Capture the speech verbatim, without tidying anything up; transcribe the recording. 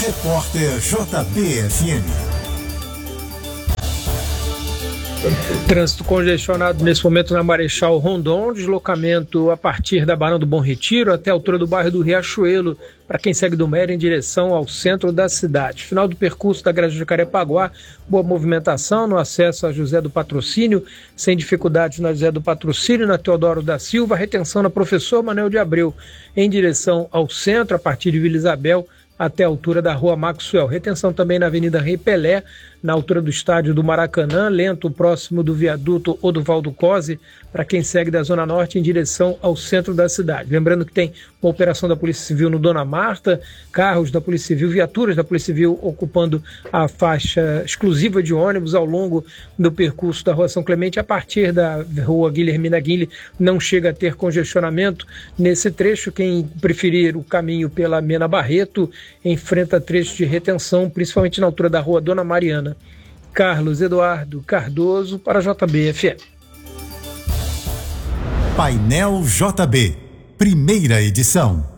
Repórter J B F M. Trânsito congestionado nesse momento na Marechal Rondon, deslocamento a partir da Barão do Bom Retiro até a altura do bairro do Riachuelo, para quem segue do Mério em direção ao centro da cidade. Final do percurso da Grande Jacarepaguá, boa movimentação no acesso a José do Patrocínio, sem dificuldades na José do Patrocínio, na Teodoro da Silva, retenção na Professor Manuel de Abreu em direção ao centro, a partir de Vila Isabel até a altura da Rua Maxwell. Retenção também na Avenida Rei Pelé, na altura do estádio do Maracanã, lento próximo do viaduto Oduvaldo Cosi, para quem segue da Zona Norte em direção ao centro da cidade. Lembrando que tem uma operação da Polícia Civil no Dona Marta, carros da Polícia Civil, viaturas da Polícia Civil ocupando a faixa exclusiva de ônibus ao longo do percurso da Rua São Clemente. A partir da Rua Guilhermina Guille não chega a ter congestionamento nesse trecho. Quem preferir o caminho pela Mena Barreto enfrenta trecho de retenção, principalmente na altura da Rua Dona Mariana. Carlos Eduardo Cardoso para J B F M. Painel J B, primeira edição.